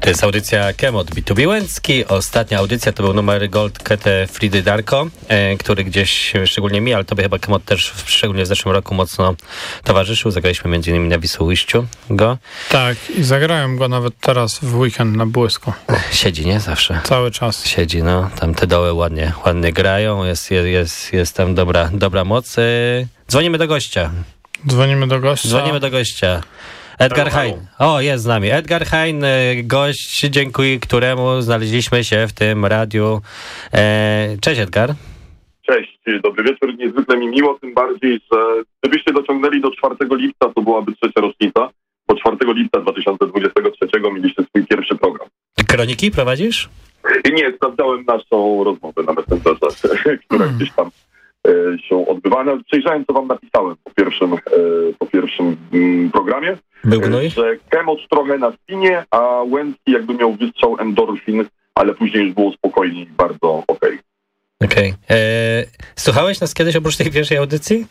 To jest audycja Kemot B2B Łęcki. Ostatnia audycja to był numer Gold Kete Fridy Darko, który gdzieś, szczególnie mi, ale tobie chyba Kemot też szczególnie w zeszłym roku mocno towarzyszył. Zagraliśmy m.in. na Wisłoujściu go. Tak, i zagrałem go nawet teraz w weekend na Błysku. Siedzi, nie? Zawsze. Cały czas. Siedzi, no. Tam te doły ładnie grają. Jest tam dobra moc. Dzwonimy do gościa. Dzwonimy do gościa. Edgar Hein. O, jest z nami. Edgar Hein, gość, dzięki któremu znaleźliśmy się w tym radiu. Cześć, Edgar. Cześć, dobry wieczór. Niezwykle mi miło, tym bardziej, że gdybyście dociągnęli do 4 lipca, to byłaby 3. rocznica, bo 4 lipca 2023 mieliście swój pierwszy program. Kroniki prowadzisz? I nie, sprawdzałem naszą rozmowę na Messengerze, która gdzieś tam się odbywa. Przejrzałem, co wam napisałem po pierwszym programie. Był gnój? Że Kemot trochę na spinie, a Łęcki jakby miał wystrzał endorfin, ale później już było spokojnie i bardzo okej. Okej. Słuchałeś nas kiedyś oprócz tej pierwszej audycji?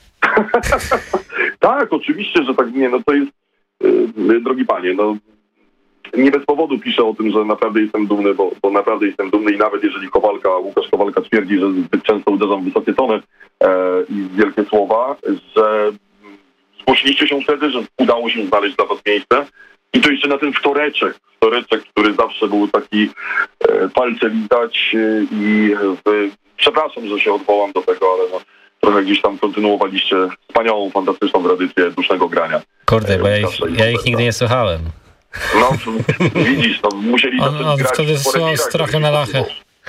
Tak, oczywiście, że tak. Nie, no to jest, drogi panie, no nie bez powodu piszę o tym, że naprawdę jestem dumny, bo naprawdę jestem dumny i nawet jeżeli Łukasz Kowalka twierdzi, że zbyt często uderzam w wysokie tony i wielkie słowa, że zgłosiliście się wtedy, że udało się znaleźć dla was miejsce i to jeszcze na ten wtoreczek, który zawsze był taki palce widać i przepraszam, że się odwołam do tego, ale no, trochę gdzieś tam kontynuowaliście wspaniałą, fantastyczną tradycję dusznego grania. Kurde, bo ja ich nigdy nie słuchałem. No, widzisz, no musieli on grać. Wtedy słuchał strachy na lachę.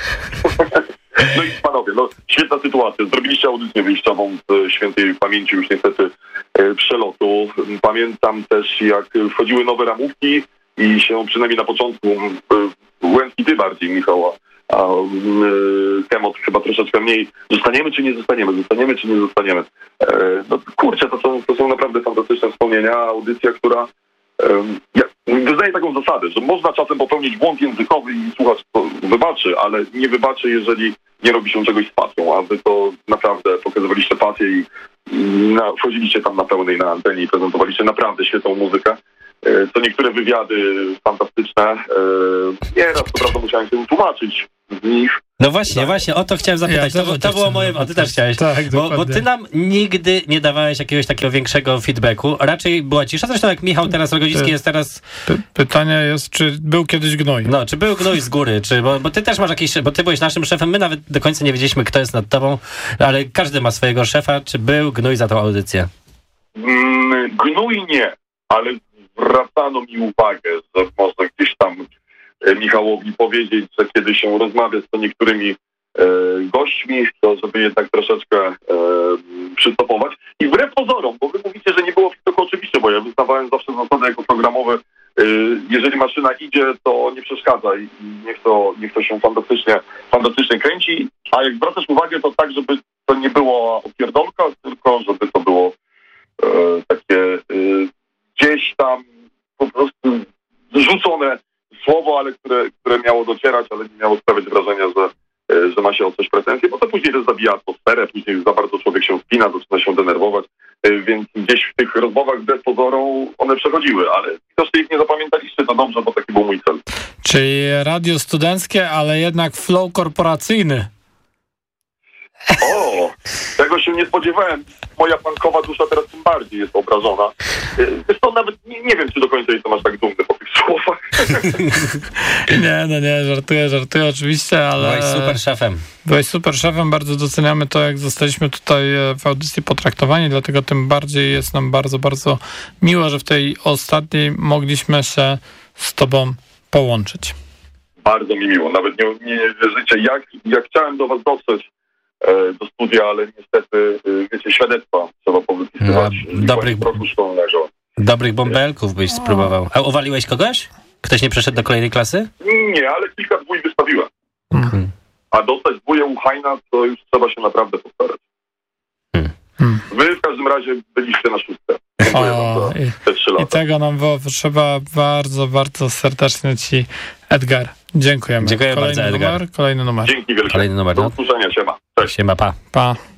No i panowie, no świetna sytuacja. Zrobiliście audycję wyjściową z świętej pamięci już niestety przelotu. Pamiętam też, jak wchodziły nowe ramówki i się przynajmniej na początku Łęcki ty bardziej, Michał, a Kemot chyba troszeczkę mniej. Zostaniemy czy nie zostaniemy? No kurczę, to są naprawdę fantastyczne wspomnienia. Audycja, która wyznaje taką zasadę, że można czasem popełnić błąd językowy i słuchacz to wybaczy, ale nie wybaczy, jeżeli nie robi się czegoś z pasją, a wy to naprawdę pokazywaliście pasję i wchodziliście tam na pełnej na antenie i prezentowaliście naprawdę świetną muzykę. To niektóre wywiady fantastyczne. Nieraz to prawda musiałem się tłumaczyć z nich. No właśnie, o to chciałem zapytać. To było moje... O, ty też chciałeś. Tak, bo ty nam nigdy nie dawałeś jakiegoś takiego większego feedbacku. Raczej była cisza. Zresztą jak Michał teraz Rogodziński jest teraz... Pytanie jest, czy był kiedyś gnój? No, czy był gnój z góry? Bo ty też masz jakiś... Bo ty byłeś naszym szefem. My nawet do końca nie wiedzieliśmy, kto jest nad tobą, ale każdy ma swojego szefa. Czy był gnój za tą audycję? Gnój nie, ale zwracano mi uwagę, że można gdzieś tam Michałowi powiedzieć, że kiedy się rozmawia z to niektórymi gośćmi, to żeby jednak troszeczkę przystopować. I wbrew pozorom, bo wy mówicie, że nie było tylko oczywiście, bo ja wyznawałem zawsze zasady jako programowe, jeżeli maszyna idzie, to nie przeszkadza i niech to się fantastycznie kręci, a jak zwracasz uwagę, to tak, żeby to nie było opierdolka, tylko żeby to było takie gdzieś tam po prostu rzucone słowo, ale które miało docierać, ale nie miało sprawiać wrażenia, że ma się o coś pretensje, bo to później też zabija atmosferę, później za bardzo człowiek się spina, zaczyna się denerwować, więc gdzieś w tych rozmowach bez pozoru one przechodziły, ale widocznie ich nie zapamiętaliście, to dobrze, bo taki był mój cel. Czyli radio studenckie, ale jednak flow korporacyjny. O, tego się nie spodziewałem. Moja punkowa dusza teraz tym bardziej jest obrażona. Zresztą nawet nie wiem, czy do końca jestem aż tak dumny po tych słowach. Nie, żartuję oczywiście, ale... Byłeś super szefem, bardzo doceniamy to, jak zostaliśmy tutaj w audycji potraktowani, dlatego tym bardziej jest nam bardzo, bardzo miło, że w tej ostatniej mogliśmy się z tobą połączyć. Bardzo mi miło, nawet nie wierzycie, jak chciałem do was dotrzeć do studia, ale niestety, wiecie, świadectwa trzeba powypisywać. Dobrych bąbelków byś spróbował. A uwaliłeś kogoś? Ktoś nie przeszedł do kolejnej klasy? Nie, ale kilka dwój wystawiłem. A dostać dwóje u Heina, to już trzeba się naprawdę postarać. Wy w każdym razie byliście na 6. I tego nam trzeba bardzo, bardzo serdecznie ci, Edgar. Dziękujemy. Dziękuję bardzo, Edgar. Kolejny numer. Dzięki wielkie. Kolejny numer. Do usłyszenia, siema. Cześć. Siema, pa. Pa.